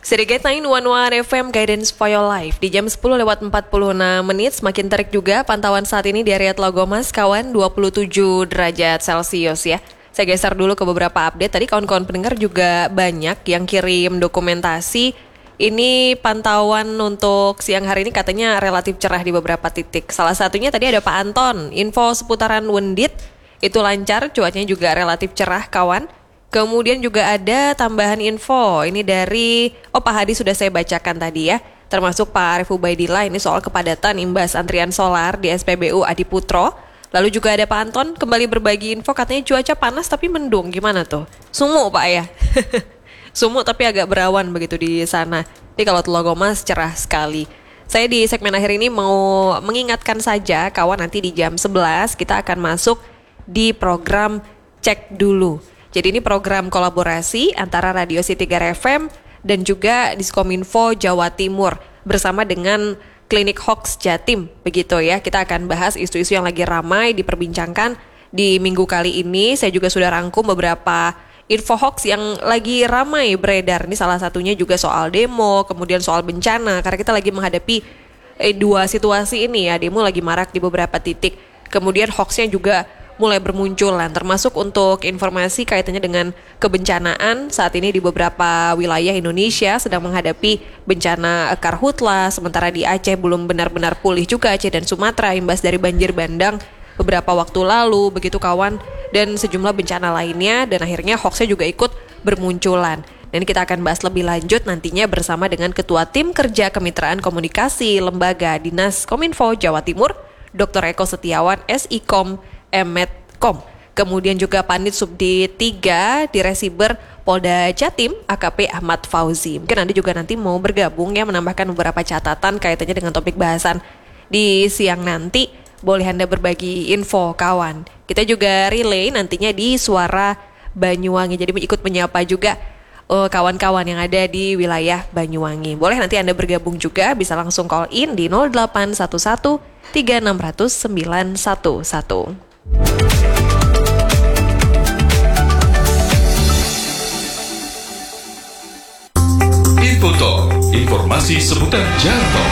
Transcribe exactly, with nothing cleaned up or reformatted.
Sedikit sembilan satu F M Guidance for Your Life. Di jam sepuluh lewat empat puluh enam menit, semakin terik juga pantauan saat ini di area Telagomas, kawan, dua puluh tujuh derajat Celcius ya. Saya geser dulu ke beberapa update. Tadi kawan-kawan pendengar juga banyak yang kirim dokumentasi. Ini pantauan untuk siang hari ini katanya relatif cerah di beberapa titik. Salah satunya tadi ada Pak Anton, info seputaran Wendit itu lancar, cuacanya juga relatif cerah kawan. Kemudian juga ada tambahan info, ini dari, oh Pak Hadi sudah saya bacakan tadi ya, termasuk Pak Arif Ubaidillah, ini soal kepadatan imbas antrian solar di S P B U Adiputro. Lalu juga ada Pak Anton kembali berbagi info, katanya cuaca panas tapi mendung, gimana tuh? Sumuk Pak ya? Sumuk tapi agak berawan begitu di sana. Jadi kalau Telagomas cerah sekali. Saya di segmen akhir ini mau mengingatkan saja kawan, nanti di jam sebelas kita akan masuk di program Cek Dulu. Jadi ini program kolaborasi antara Radio City Gar F M dan juga Diskominfo Jawa Timur bersama dengan Klinik Hoax Jatim. Begitu ya, kita akan bahas isu-isu yang lagi ramai diperbincangkan di minggu kali ini. Saya juga sudah rangkum beberapa info hoax yang lagi ramai beredar. Ini salah satunya juga soal demo, kemudian soal bencana. Karena kita lagi menghadapi eh, dua situasi ini ya, demo lagi marak di beberapa titik. Kemudian hoaxnya juga mulai bermunculan, termasuk untuk informasi kaitannya dengan kebencanaan saat ini di beberapa wilayah Indonesia sedang menghadapi bencana karhutla, sementara di Aceh belum benar-benar pulih juga Aceh dan Sumatera imbas dari banjir bandang beberapa waktu lalu, begitu kawan, dan sejumlah bencana lainnya, dan akhirnya hoaxnya juga ikut bermunculan. Dan kita akan bahas lebih lanjut nantinya bersama dengan Ketua Tim Kerja Kemitraan Komunikasi Lembaga Dinas Kominfo Jawa Timur, Doktor Eko Setiawan, S I K O M Emetkom. Kemudian juga Panit Subdi tiga di Resiber Polda Jatim, A K P Ahmad Fauzi. Mungkin Anda juga nanti mau bergabung ya, menambahkan beberapa catatan kaitannya dengan topik bahasan di siang nanti. Boleh Anda berbagi info kawan. Kita juga relay nantinya di Suara Banyuwangi. Jadi ikut menyapa juga uh, kawan-kawan yang ada di wilayah Banyuwangi. Boleh nanti Anda bergabung juga, bisa langsung call in di nol delapan satu satu tiga enam nol nol sembilan satu satu. Infotalk, informasi seputar jalan tol.